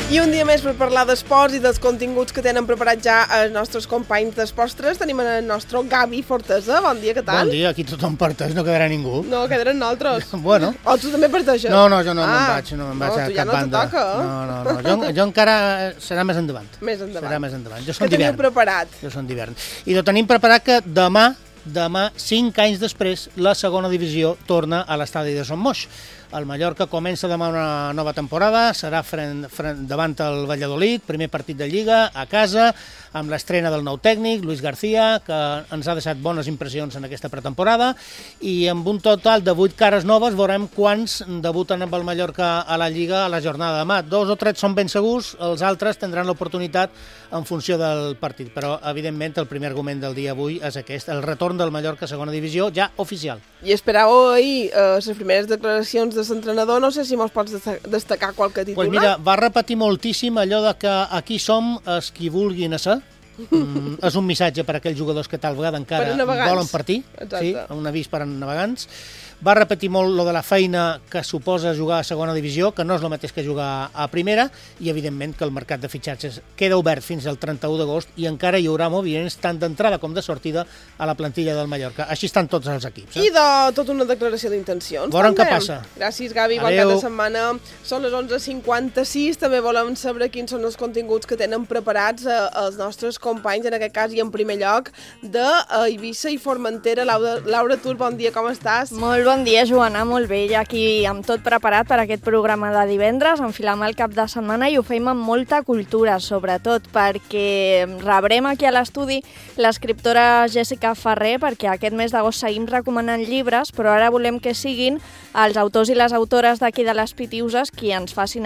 I un dia més per parlar d'esports i dels continguts que tenen preparats ja els nostres companys d'Esports 3. Tenim el nostre Gavi Fortesa. Bon dia, què tal? Bon dia, aquí tothom parteix, no quedarà ningú. No, quedaran nosaltres. Bueno. O tu també parteixes? No, jo no me'n vaig, no me'n vaig a tu ja cap no banda. toca. No, jo encara serà més endavant. Més endavant. Serà més endavant. Jo Què som teniu d'hivern. preparat? Jo som d'hivern. I ho tenim preparat que demà, 5 anys després, la segona divisió torna a l'estadi de Son Moix. El Mallorca comença demà una nova temporada, serà davant el Valladolid, primer partit de Lliga, a casa, amb l'estrena del nou tècnic, Luis García, que ens ha deixat bones impressions en aquesta pretemporada, i amb un total de 8 cares noves veurem quants debuten amb el Mallorca a la Lliga a la jornada de demà. 2 o 3 són ben segurs, els altres tindran l'oportunitat en funció del partit, però evidentment el primer argument del dia avui és aquest, el retorn del Mallorca a segona divisió ja oficial. I esperàveu ahir les primeres declaracions de l'entrenador, no sé si mos pots destacar qualque titular. Pues mira, va repetir moltíssim allò de que aquí som els qui vulguin ser. És un missatge per a aquells jugadors que tal vegada encara volen partir. Exacte. Sí, un avís per a navegants. Va repetir molt lo de la feina que suposa jugar a segona divisió, que no és el mateix que jugar a primera, i evidentment que el mercat de fitxatges queda obert fins al 31 d'agost i encara hi haurà moviments tant d'entrada com de sortida a la plantilla del Mallorca. Així estan tots els equips. I de tota una declaració d'intencions. Veurem què passa. Gràcies, Gavi. Bon cap de setmana. Són les 11:56. També volem saber quins són els continguts que tenen preparats els nostres companys, en aquest cas i en primer lloc, d'Eivissa i Formentera. Laura Tur, bon dia, com estàs? Molt bon dia, Joana, molt bé. Ja aquí amb tot preparat per aquest programa de divendres, enfilem el cap de setmana i ho fem amb molta cultura, sobretot perquè rebrem aquí a l'estudi l'escriptora Jessica Ferrer, perquè aquest mes d'agost seguim recomanant llibres, però ara volem que siguin els autors i les autores d'aquí de les Pitiuses qui ens facin